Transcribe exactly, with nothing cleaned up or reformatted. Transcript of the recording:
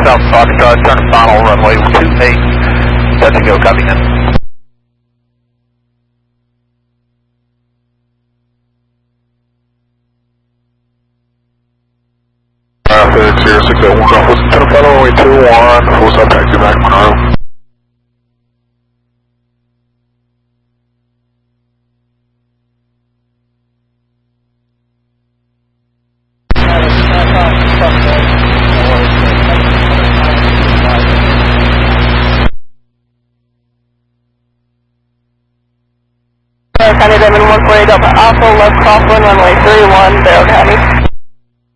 South Foxtrot, turn to final runway two eight, touch and go, copy in. Traffic zero six eight one, Golf Whiskey, turn to final runway two one, full stop taxi back Monroe. County Diamond one four eight Delta Alpha, left crosswind runway three one, Barrow County.